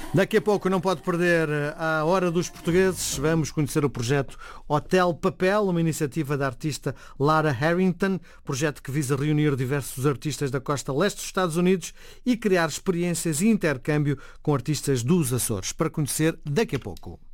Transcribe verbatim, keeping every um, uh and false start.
Daqui a pouco não pode perder a Hora dos Portugueses. Vamos conhecer o projeto Hotel Papel, uma iniciativa da artista Lara Harrington, projeto que visa reunir diversos artistas da costa leste dos Estados Unidos e criar experiências e intercâmbio com artistas dos Açores. Para conhecer daqui a pouco.